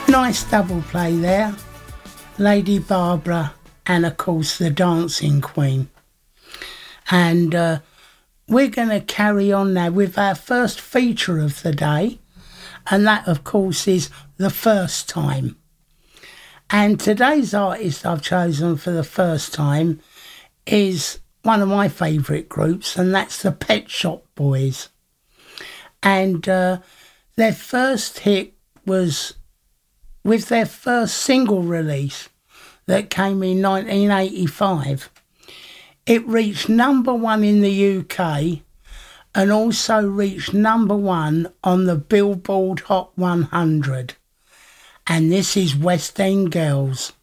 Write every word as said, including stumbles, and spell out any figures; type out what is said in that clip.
Nice double play there. Lady Barbara and of course the Dancing Queen. And uh, we're going to carry on now with our first feature of the day, and that of course is The First Time. And today's artist I've chosen for the first time is one of my favourite groups, and that's the Pet Shop Boys. And uh, their first hit was with their first single release that came in nineteen eighty-five. It reached number one in the U K and also reached number one on the Billboard Hot one hundred. And this is West End Girls.